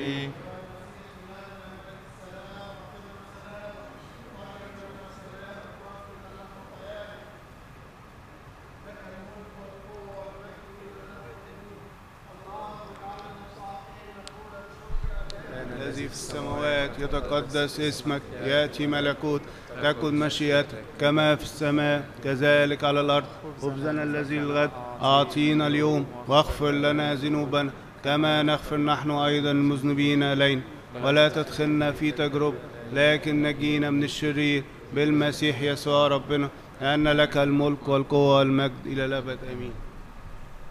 آمين. الذي في السماوات يتقدس اسمك، يأتي ملكوت، تكن مشيئتك كما في السماء كذلك على الأرض. خبزنا الذي الغد أعطينا اليوم، واغفر لنا ذنوبنا كما نغفر نحن أيضا المذنبين إلينا، ولا تدخلنا في تجربة لكن نجينا من الشرير بالمسيح يسوع ربنا، لأن لك الملك والقوة والمجد إلى الأبد آمين.